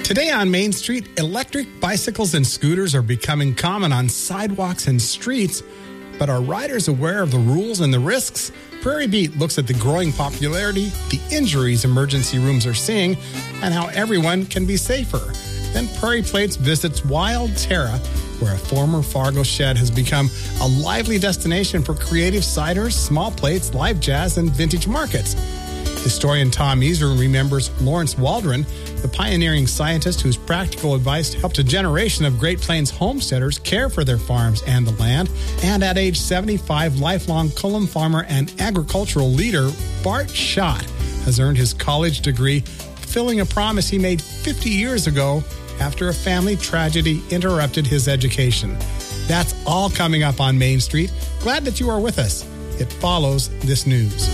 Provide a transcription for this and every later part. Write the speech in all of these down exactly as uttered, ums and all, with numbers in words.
Today on Main Street, electric bicycles and scooters are becoming common on sidewalks and streets. But are riders aware of the rules and the risks? Prairie Beat looks at the growing popularity, the injuries emergency rooms are seeing, and how everyone can be safer. Then Prairie Plates visits Wild Terra, where a former Fargo shed has become a lively destination for creative ciders, small plates, live jazz, and vintage markets. Historian Tom Easer remembers Lawrence Waldron, the pioneering scientist whose practical advice helped a generation of Great Plains homesteaders care for their farms and the land. And at age seventy-five, lifelong Cullum farmer and agricultural leader Bart Schott has earned his college degree, fulfilling a promise he made fifty years ago after a family tragedy interrupted his education. That's all coming up on Main Street. Glad that you are with us. It follows this news.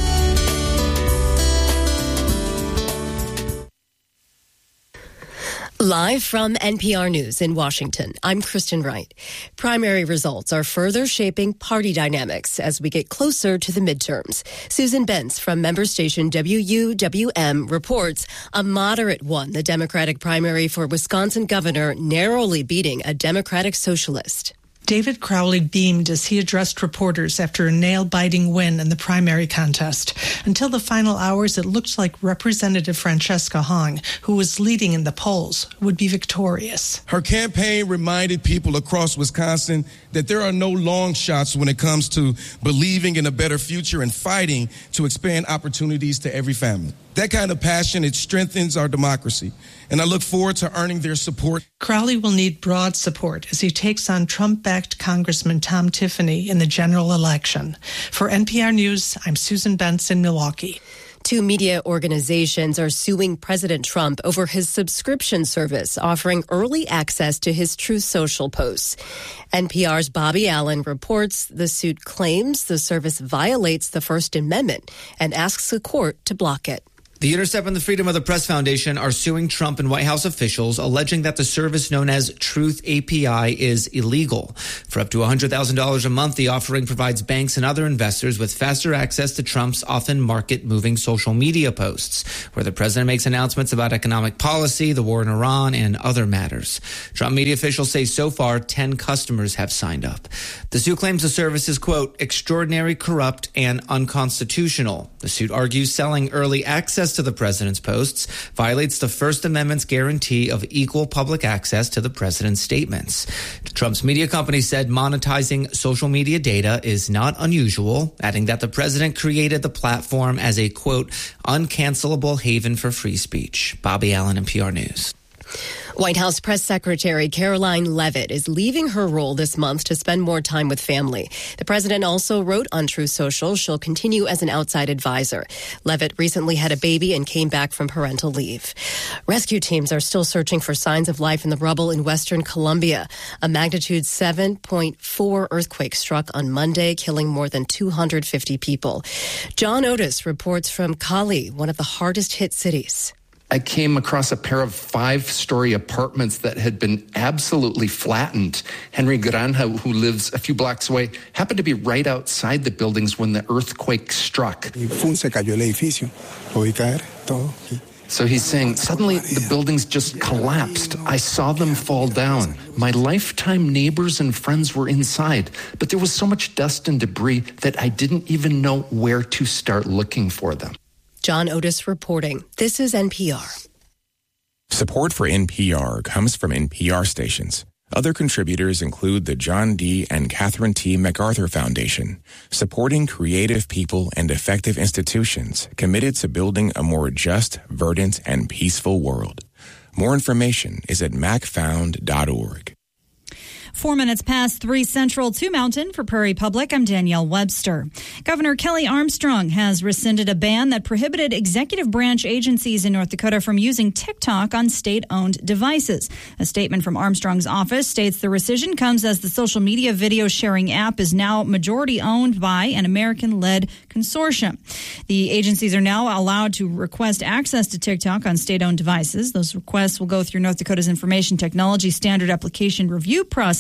Live from N P R News in Washington, I'm Kristen Wright. Primary results are further shaping party dynamics as we get closer to the midterms. Susan Benz from member station W U W M reports a moderate won the Democratic primary for Wisconsin governor, narrowly beating a Democratic socialist. David Crowley beamed as he addressed reporters after a nail-biting win in the primary contest. Until the final hours, it looked like Representative Francesca Hong, who was leading in the polls, would be victorious. Her campaign reminded people across Wisconsin that there are no long shots when it comes to believing in a better future and fighting to expand opportunities to every family. That kind of passion, it strengthens our democracy, and I look forward to earning their support. Crowley will need broad support as he takes on Trump-backed Congressman Tom Tiffany in the general election. For N P R News, I'm Susan Benz in Milwaukee. Two media organizations are suing President Trump over his subscription service offering early access to his Truth Social posts. N P R's Bobby Allen reports the suit claims the service violates the First Amendment and asks the court to block it. The Intercept and the Freedom of the Press Foundation are suing Trump and White House officials, alleging that the service known as Truth A P I is illegal. For up to one hundred thousand dollars a month, the offering provides banks and other investors with faster access to Trump's often market-moving social media posts, where the president makes announcements about economic policy, the war in Iran, and other matters. Trump media officials say so far ten customers have signed up. The suit claims the service is, quote, extraordinary, corrupt, and unconstitutional. The suit argues selling early access to the president's posts violates the First Amendment's guarantee of equal public access to the president's statements. Trump's media company said monetizing social media data is not unusual, adding that the president created the platform as a, quote, uncancelable haven for free speech. Bobby Allen, N P R News. White House Press Secretary Caroline Leavitt is leaving her role this month to spend more time with family. The president also wrote on Truth Social she'll continue as an outside advisor. Leavitt recently had a baby and came back from parental leave. Rescue teams are still searching for signs of life in the rubble in western Colombia. A magnitude seven point four earthquake struck on Monday, killing more than two hundred fifty people. John Otis reports from Cali, one of the hardest hit cities. I came across a pair of five-story apartments that had been absolutely flattened. Henry Granja, who lives a few blocks away, happened to be right outside the buildings when the earthquake struck. So he's saying, suddenly the buildings just collapsed. I saw them fall down. My lifetime neighbors and friends were inside, but there was so much dust and debris that I didn't even know where to start looking for them. John Otis reporting. This is N P R. Support for N P R comes from N P R stations. Other contributors include the John D. and Catherine T. MacArthur Foundation, supporting creative people and effective institutions committed to building a more just, verdant, and peaceful world. More information is at mac found dot org. Four minutes past three Central, two Mountain. For Prairie Public, I'm Danielle Webster. Governor Kelly Armstrong has rescinded a ban that prohibited executive branch agencies in North Dakota from using TikTok on state-owned devices. A statement from Armstrong's office states the rescission comes as the social media video sharing app is now majority owned by an American-led consortium. The agencies are now allowed to request access to TikTok on state-owned devices. Those requests will go through North Dakota's Information Technology Standard Application Review process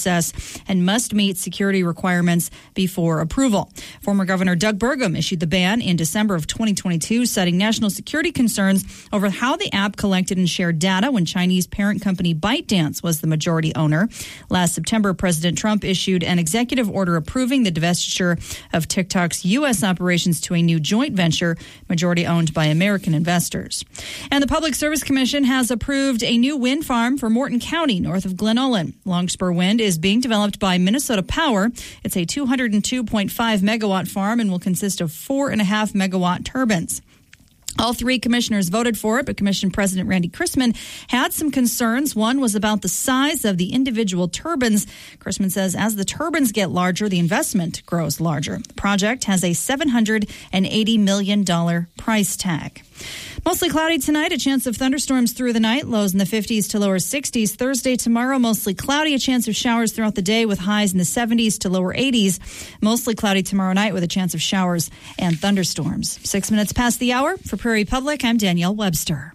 process and must meet security requirements before approval. Former Governor Doug Burgum issued the ban in December of twenty twenty-two, citing national security concerns over how the app collected and shared data when Chinese parent company ByteDance was the majority owner. Last September, President Trump issued an executive order approving the divestiture of TikTok's U S operations to a new joint venture, majority owned by American investors. And the Public Service Commission has approved a new wind farm for Morton County, north of Glen Ullin. Longspur Wind is being developed by Minnesota Power. It's a two hundred two point five megawatt farm and will consist of four and a half megawatt turbines. All three commissioners voted for it, but Commission President Randy Chrisman had some concerns. One was about the size of the individual turbines. Chrisman says as the turbines get larger, the investment grows larger. The project has a seven hundred eighty million dollars price tag. Mostly cloudy tonight, a chance of thunderstorms through the night, lows in the fifties to lower sixties. Thursday, tomorrow, mostly cloudy, a chance of showers throughout the day with highs in the seventies to lower eighties. Mostly cloudy tomorrow night with a chance of showers and thunderstorms. Six minutes past the hour. For Prairie Public, I'm Danielle Webster.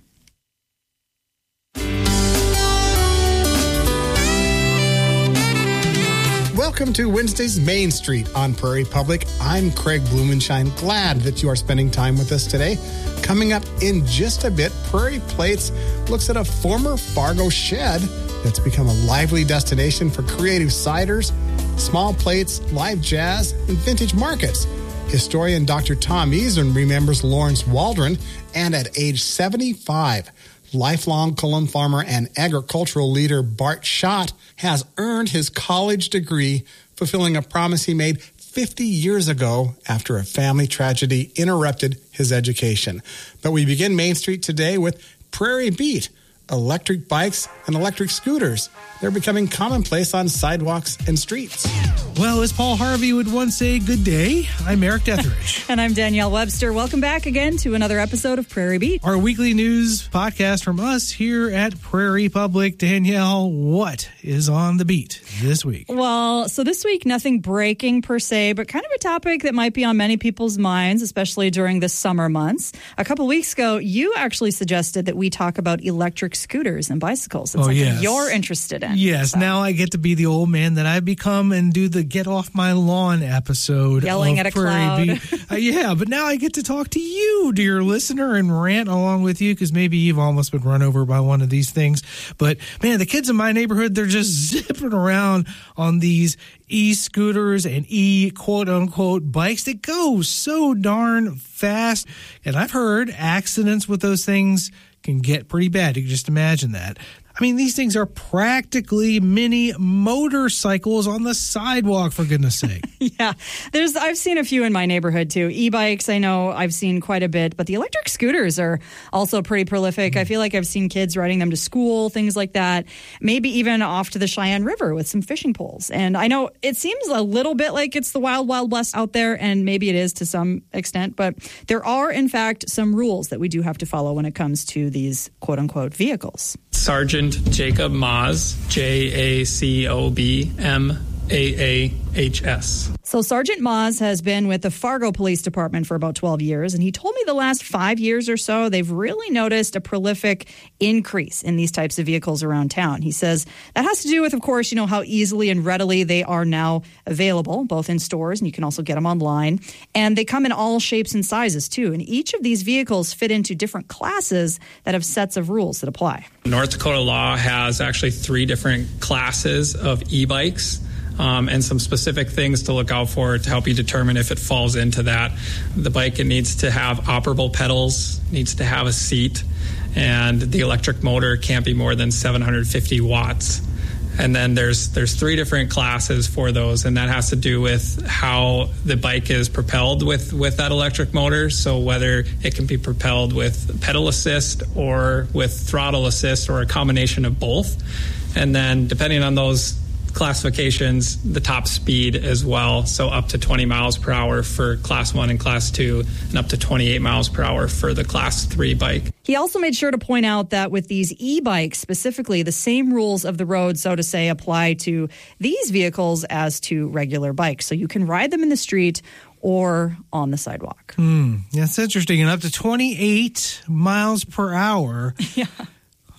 Welcome to Wednesday's Main Street on Prairie Public. I'm Craig Blumenshine. Glad that you are spending time with us today. Coming up in just a bit, Prairie Plates looks at a former Fargo shed that's become a lively destination for creative ciders, small plates, live jazz, and vintage markets. Historian Doctor Tom Eason remembers Lawrence Waldron, and at age seventy-five, lifelong Cullen farmer and agricultural leader Bart Schott has earned his college degree, fulfilling a promise he made fifty years ago after a family tragedy interrupted his education. But we begin Main Street today with Prairie Beat. Electric bikes and electric scooters. They're becoming commonplace on sidewalks and streets. Well, as Paul Harvey would once say, good day. I'm Eric Detheridge. And I'm Danielle Webster. Welcome back again to another episode of Prairie Beat, our weekly news podcast from us here at Prairie Public. Danielle, what is on the beat this week? Well, so this week, nothing breaking per se, but kind of a topic that might be on many people's minds, especially during the summer months. A couple weeks ago, you actually suggested that we talk about electric scooters and bicycles. It's oh, something yes. you're interested in. Yes, so. Now I get to be the old man that I've become and do the Get Off My Lawn episode. Yelling of at a Prairie cloud. Beat. uh, yeah, but now I get to talk to you, dear listener, and rant along with you because maybe you've almost been run over by one of these things. But, man, the kids in my neighborhood, they're just zipping around on these e-scooters and e-quote-unquote bikes that go so darn fast. And I've heard accidents with those things can get pretty bad. You can just imagine that. I mean, these things are practically mini motorcycles on the sidewalk, for goodness sake. Yeah, there's. I've seen a few in my neighborhood, too. E-bikes, I know I've seen quite a bit, but the electric scooters are also pretty prolific. Mm. I feel like I've seen kids riding them to school, things like that, maybe even off to the Cheyenne River with some fishing poles. And I know it seems a little bit like it's the wild, wild west out there, and maybe it is to some extent, but there are, in fact, some rules that we do have to follow when it comes to these quote-unquote vehicles. Sergeant Jacob Moz, J A C O B M A A H S. So Sergeant Moz has been with the Fargo Police Department for about twelve years, and he told me the last five years or so, they've really noticed a prolific increase in these types of vehicles around town. He says that has to do with, of course, you know, how easily and readily they are now available, both in stores, and you can also get them online. And they come in all shapes and sizes, too. And each of these vehicles fit into different classes that have sets of rules that apply. North Dakota law has actually three different classes of e-bikes. Um, and some specific things to look out for to help you determine if it falls into that. The bike, it needs to have operable pedals, needs to have a seat, and the electric motor can't be more than seven hundred fifty watts. And then there's there's three different classes for those, and that has to do with how the bike is propelled with, with that electric motor. So whether it can be propelled with pedal assist or with throttle assist or a combination of both. And then depending on those classifications, the top speed as well, so up to twenty miles per hour for class one and class two, and up to twenty-eight miles per hour for the class three bike. He also made sure to point out that with these e-bikes specifically, the same rules of the road, so to say, apply to these vehicles as to regular bikes. So you can ride them in the street or on the sidewalk. Mm, that's interesting. And up to twenty-eight miles per hour. Yeah.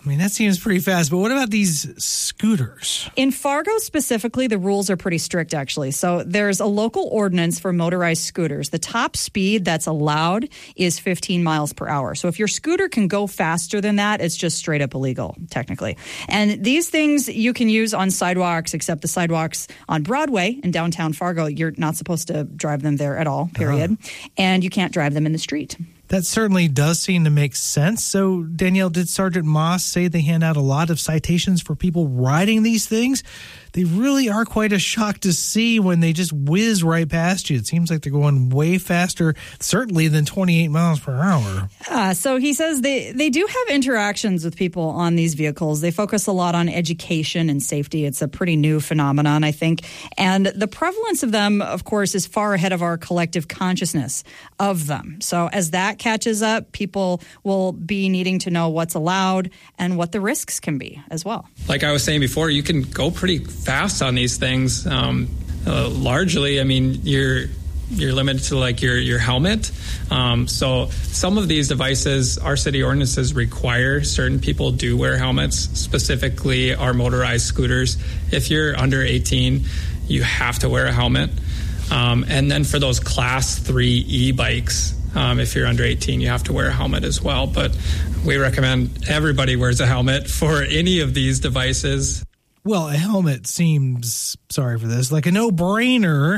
I mean, that seems pretty fast, but what about these scooters? In Fargo specifically, the rules are pretty strict, actually. So there's a local ordinance for motorized scooters. The top speed that's allowed is fifteen miles per hour. So if your scooter can go faster than that, it's just straight up illegal, technically. And these things you can use on sidewalks, except the sidewalks on Broadway in downtown Fargo, you're not supposed to drive them there at all, period. Uh-huh. And you can't drive them in the street. That certainly does seem to make sense. So, Danielle, did Sergeant Moss say they hand out a lot of citations for people riding these things? They really are quite a shock to see when they just whiz right past you. It seems like they're going way faster, certainly, than twenty-eight miles per hour. Uh, so he says they, they do have interactions with people on these vehicles. They focus a lot on education and safety. It's a pretty new phenomenon, I think. And the prevalence of them, of course, is far ahead of our collective consciousness of them. So as that catches up, people will be needing to know what's allowed and what the risks can be as well. Like I was saying before, you can go pretty fast on these things. Um, uh, largely, I mean, you're you're limited to like your your helmet. Um, so some of these devices, our city ordinances require certain people do wear helmets. Specifically, our motorized scooters. If you're under eighteen, you have to wear a helmet. Um, and then for those class three e-bikes, um, if you're under eighteen, you have to wear a helmet as well. But we recommend everybody wears a helmet for any of these devices. Well, a helmet seems, sorry for this, like a no-brainer.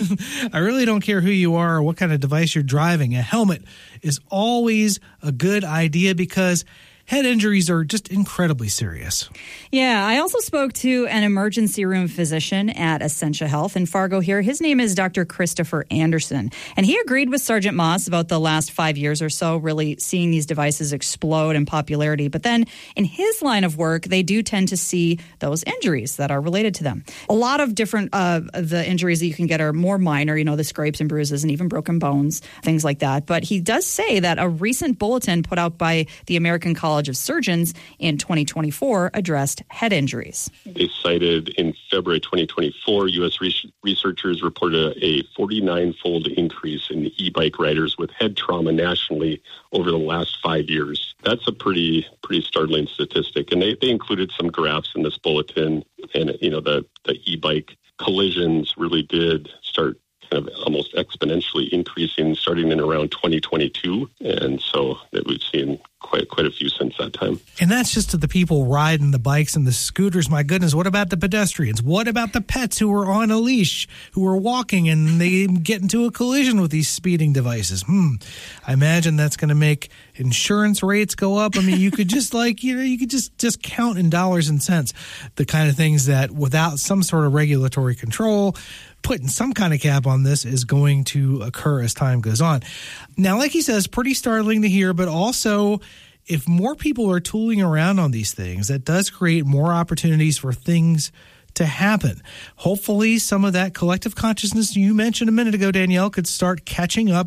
I really don't care who you are or what kind of device you're driving. A helmet is always a good idea because head injuries are just incredibly serious. Yeah, I also spoke to an emergency room physician at Essentia Health in Fargo here. His name is Doctor Christopher Anderson, and he agreed with Sergeant Moss about the last five years or so, really seeing these devices explode in popularity. But then in his line of work, they do tend to see those injuries that are related to them. A lot of different, uh, the injuries that you can get are more minor, you know, the scrapes and bruises and even broken bones, things like that. But he does say that a recent bulletin put out by the American College of Surgeons in twenty twenty-four addressed head injuries. They cited in February twenty twenty-four, U S researchers reported a forty-nine-fold increase in e-bike riders with head trauma nationally over the last five years. That's a pretty pretty startling statistic. And they, they included some graphs in this bulletin. And, you know, the, the e-bike collisions really did start kind of almost exponentially increasing starting in around twenty twenty-two. And so that we've seen quite quite a few since that time. And that's just to the people riding the bikes and the scooters. My goodness, what about the pedestrians? What about the pets who are on a leash, who are walking and they get into a collision with these speeding devices? Hmm. I imagine that's going to make insurance rates go up. I mean, you could just like, you know, you could just, just count in dollars and cents the kind of things that without some sort of regulatory control, putting some kind of cap on this is going to occur as time goes on. Now, like he says, pretty startling to hear, but also if more people are tooling around on these things, that does create more opportunities for things to happen. Hopefully, some of that collective consciousness you mentioned a minute ago, Danielle, could start catching up